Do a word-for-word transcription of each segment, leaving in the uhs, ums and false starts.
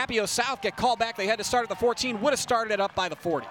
Papio South get called back. They had to start at the fourteen, would have started it up by the forty.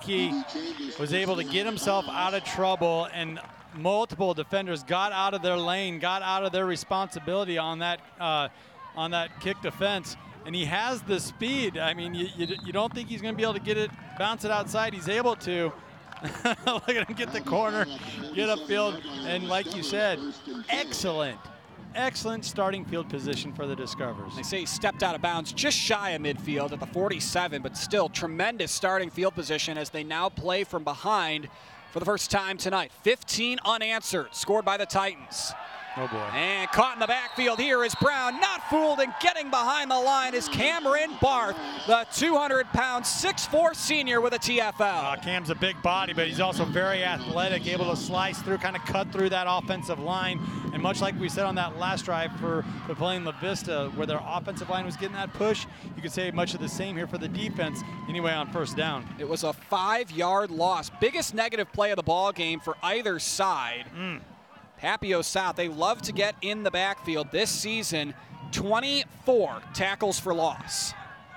Gaedtke was able to get himself out of trouble, and multiple defenders got out of their lane, got out of their responsibility on that uh, on that kick defense. And he has the speed. I mean, you, you, you don't think he's going to be able to get it, bounce it outside. He's able to. Look at him get the corner, get upfield, and like you said, excellent, excellent starting field position for the Discoverers. They say he stepped out of bounds just shy of midfield at the forty-seven, but still tremendous starting field position as they now play from behind for the first time tonight. fifteen unanswered, scored by the Titans. Oh boy. And caught in the backfield here is Brown. Not fooled, and getting behind the line is Cameron Barth, the two hundred pound, six foot four senior with a T F L. Uh, Cam's a big body, but he's also very athletic, able to slice through, kind of cut through that offensive line. And much like we said on that last drive for, for playing La Vista, where their offensive line was getting that push, you could say much of the same here for the defense, anyway, on first down. It was a five-yard loss. Biggest negative play of the ball game for either side. Mm. Papio South, they love to get in the backfield this season. twenty-four tackles for loss.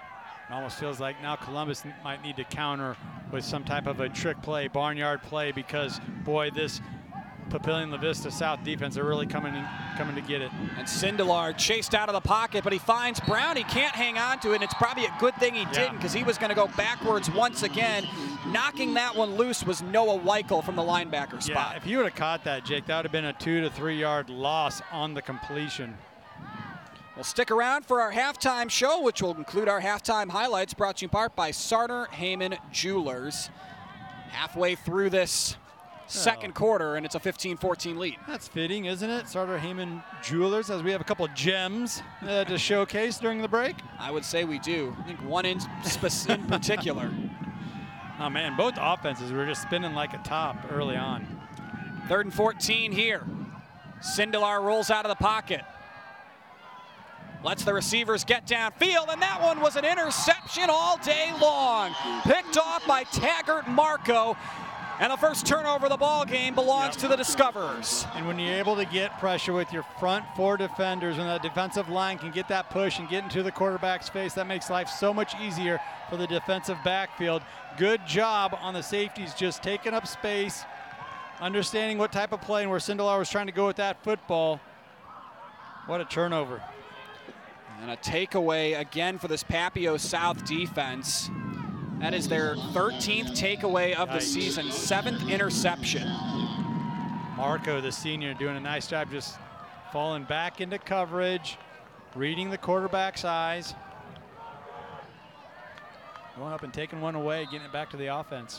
It almost feels like now Columbus might need to counter with some type of a trick play, barnyard play, because, boy, this Papillion La Vista South defense are really coming in, coming to get it. And Sindelar chased out of the pocket, but he finds Brown. He can't hang on to it, and it's probably a good thing he Yeah. didn't, because he was going to go backwards once again. Knocking that one loose was Noah Weichel from the linebacker spot. Yeah, if he would have caught that, Jake, that would have been a two to three yard loss on the completion. Well, stick around for our halftime show, which will include our halftime highlights, brought to you in part by Sartor Heyman Jewelers. Halfway through this second Oh. quarter, and it's a fifteen fourteen lead. That's fitting, isn't it? Sartor Heyman Jewelers, as we have a couple of gems uh, to showcase during the break. I would say we do. I think one in, spec- in particular. Oh, man, both offenses were just spinning like a top early on. Third and fourteen here. Sindelar rolls out of the pocket. Lets the receivers get downfield, and that one was an interception all day long. Picked off by Taggart Marco, and the first turnover of the ball game belongs Yep. to the Discoverers. And when you're able to get pressure with your front four defenders, when that defensive line can get that push and get into the quarterback's face, that makes life so much easier for the defensive backfield. Good job on the safeties, just taking up space, understanding what type of play and where Sindelar was trying to go with that football. What a turnover. And a takeaway again for this Papio South defense. That is their thirteenth takeaway of the Yikes. season, seventh interception. Marco, the senior, doing a nice job just falling back into coverage, reading the quarterback's eyes. Going up and taking one away, getting it back to the offense.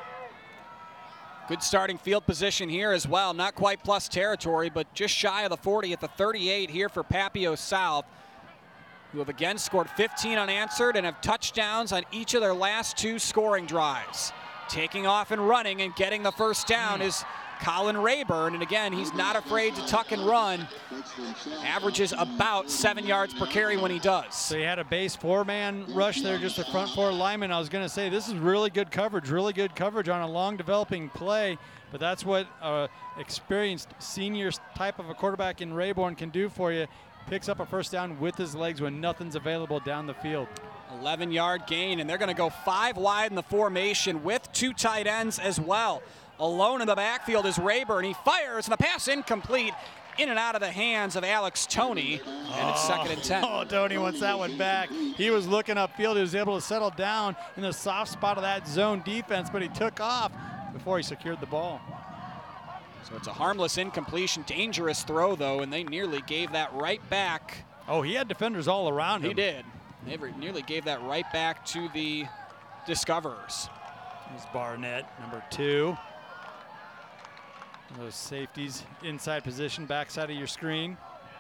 Good starting field position here as well. Not quite plus territory, but just shy of the forty at the thirty-eight here for Papio South, who have again scored fifteen unanswered and have touchdowns on each of their last two scoring drives. Taking off and running and getting the first down is Colin Rayburn, and again, he's not afraid to tuck and run. Averages about seven yards per carry when he does. So you had a base four-man rush there, just the front four linemen. I was going to say, this is really good coverage, really good coverage on a long developing play, but that's what uh, experienced senior type of a quarterback in Rayburn can do for you. Picks up a first down with his legs when nothing's available down the field. eleven yard gain, and they're going to go five wide in the formation with two tight ends as well. Alone in the backfield is Rayburn. He fires, and the pass incomplete, in and out of the hands of Alex Toney, and it's second and ten. Oh, Toney wants that one back. He was looking upfield. He was able to settle down in the soft spot of that zone defense, but he took off before he secured the ball. So it's a harmless incompletion, dangerous throw, though, and they nearly gave that right back. Oh, he had defenders all around him. He did. They nearly gave that right back to the Discoverers. There's Barnett, number two. Those safeties inside position, backside of your screen.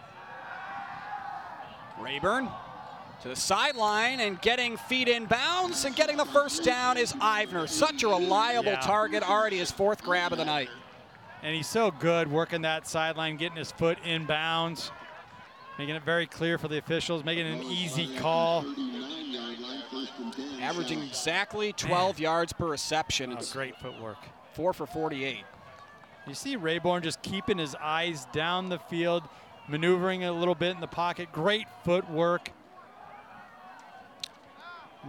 Rayburn to the sideline and getting feet in bounds, and getting the first down is Ivner. Such a reliable Yeah. target, already his fourth grab of the night. And he's so good working that sideline, getting his foot in bounds, making it very clear for the officials, making it an easy call. Averaging exactly twelve Man. yards per reception. Oh, It's great footwork. four for forty-eight. You see Rayburn just keeping his eyes down the field, maneuvering a little bit in the pocket. Great footwork.